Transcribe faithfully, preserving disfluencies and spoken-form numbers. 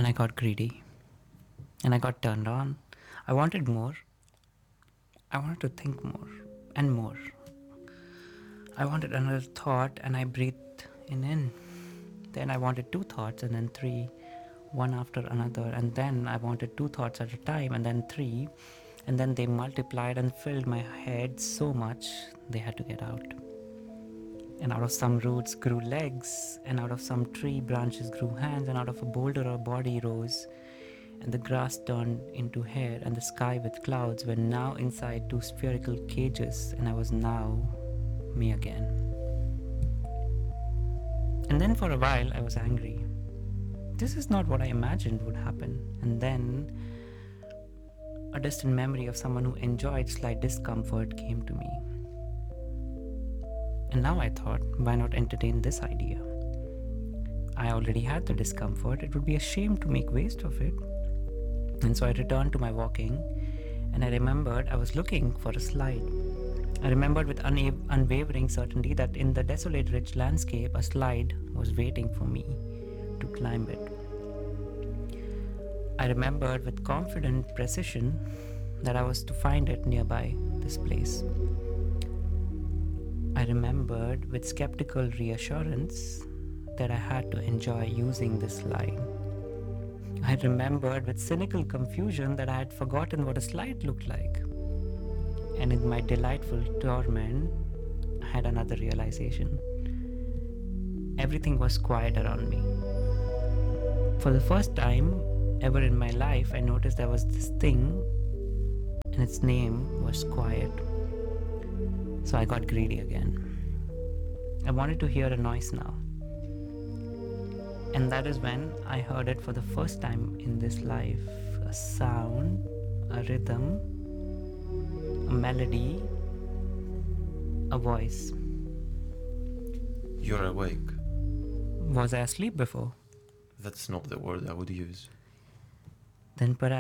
and I got greedy and I got turned on. I wanted more. I wanted to think more and more. I wanted another thought and I breathed in in. Then I wanted two thoughts and then three, one after another. And then I wanted two thoughts at a time and then three. And then they multiplied and filled my head so much they had to get out. And out of some roots grew legs, and out of some tree branches grew hands, and out of a boulder a body rose. And the grass turned into hair, and the sky with clouds were now inside two spherical cages, and I was now me again. And then for a while I was angry. This is not what I imagined would happen. And then a distant memory of someone who enjoyed slight discomfort came to me. And now I thought, why not entertain this idea? I already had the discomfort, it would be a shame to make waste of it. And so I returned to my walking, and I remembered I was looking for a slide. I remembered with una- unwavering certainty that in the desolate rich landscape, a slide was waiting for me to climb it. I remembered with confident precision that I was to find it nearby this place. I remembered with skeptical reassurance that I had to enjoy using this slide. I remembered with cynical confusion that I had forgotten what a slide looked like. And in my delightful torment, I had another realization. Everything was quiet around me. For the first time ever in my life, I noticed there was this thing, and its name was quiet. So I got greedy again. I wanted to hear a noise now. And that is when I heard it for the first time in this life. A sound, a rhythm, a melody, a voice. You're awake. Was I asleep before? That's not the word I would use. Then perhaps